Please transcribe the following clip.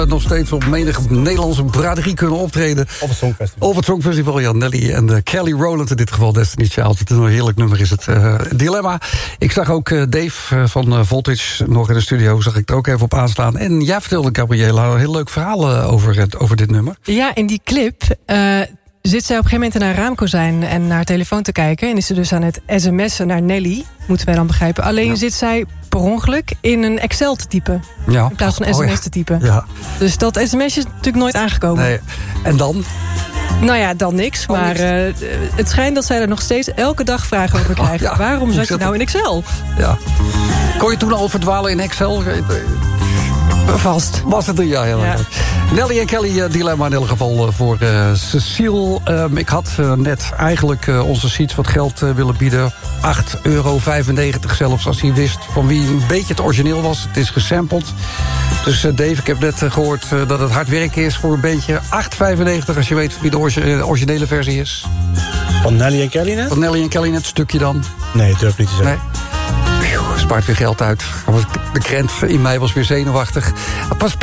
Nog steeds op menig Nederlandse braderie kunnen optreden. Op het Songfestival. Ja, Nelly en Kelly Rowland in dit geval, Destiny's Child. Het is een heerlijk nummer is het. Dilemma. Ik zag ook Dave van Voltage nog in de studio. Zag ik er ook even op aanstaan. En jij vertelde, Gabriella, een heel leuk verhaal over dit nummer. Ja, in die clip zit zij op een gegeven moment in haar raamkozijn en naar haar telefoon te kijken. En is ze dus aan het sms'en naar Nelly, moeten wij dan begrijpen. Alleen zit zij per ongeluk in een Excel te typen. Ja. In plaats van sms te typen. Ja. Dus dat sms'je is natuurlijk nooit aangekomen. Nee. En dan? Nou ja, dan niks. Maar het schijnt dat zij er nog steeds elke dag vragen over krijgen. Ja. Waarom zat je nou in Excel? Ja. Kon je toen al verdwalen in Excel? Vast. Was het een ja. Nelly en Kelly, dilemma in ieder geval voor Cecile. Ik had net eigenlijk onze Siets wat geld willen bieden. €8,95 zelfs, als hij wist van wie een beetje het origineel was. Het is gesampled. Dus Dave, ik heb net gehoord dat het hard werken is voor een beetje. €8,95 als je weet wie de originele versie is. Van Nelly en Kelly net? Van Nelly en Kelly net, stukje dan. Nee, durf niet te zeggen. Nee. Spaart weer geld uit. De krent in mij was weer zenuwachtig. Pas